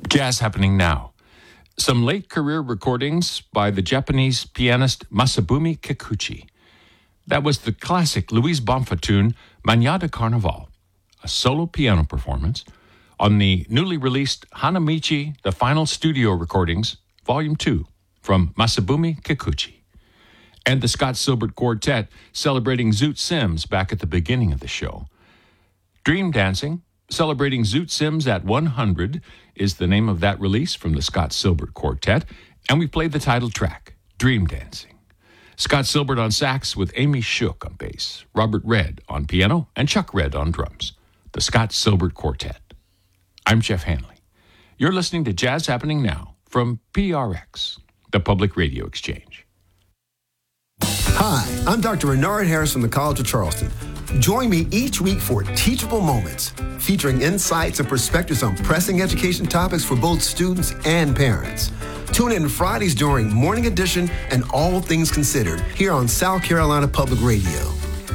Jazz Happening Now. Some late career recordings by the Japanese pianist Masabumi Kikuchi. That was the classic Luis Bonfa tune, Manhã de Carnaval, a solo piano performance on the newly released Hanamichi, the Final Studio Recordings, Volume 2, from Masabumi Kikuchi. And the Scott Silbert Quartet celebrating Zoot Sims back at the beginning of the show. Dream Dancing, celebrating Zoot Sims at 100, is the name of that release from the Scott Silbert Quartet, and we played the title track, Dream Dancing. Scott Silbert on sax with Amy Shook on bass, Robert Redd on piano, and Chuck Redd on drums. The Scott Silbert Quartet. I'm Jeff Hanley. You're listening to Jazz Happening Now from PRX, the Public Radio Exchange. Hi, I'm Dr. Renard Harris from the College of Charleston. Join me each week for Teachable Moments, featuring insights and perspectives on pressing education topics for both students and parents. Tune in Fridays during Morning Edition and All Things Considered here on South Carolina Public Radio.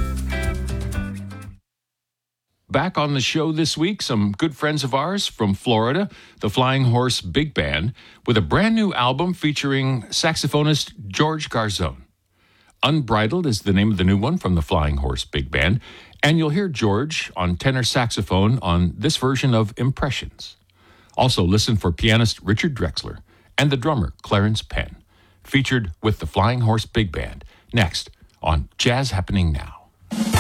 Back on the show this week, some good friends of ours from Florida, the Flying Horse Big Band, with a brand new album featuring saxophonist George Garzone. Unbridled is the name of the new one from the Flying Horse Big Band, and you'll hear George on tenor saxophone on this version of Impressions. Also listen for pianist Richard Drexler and the drummer Clarence Penn, featured with the Flying Horse Big Band, next on Jazz Happening Now.